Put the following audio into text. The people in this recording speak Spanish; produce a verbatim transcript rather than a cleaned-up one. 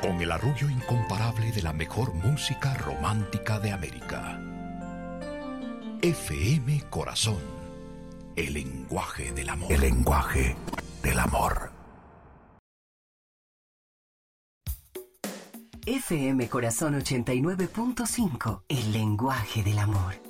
con el arrullo incomparable de la mejor música romántica de América. F M Corazón, el lenguaje del amor. El lenguaje del amor. F M Corazón ochenta y nueve punto cinco, el lenguaje del amor.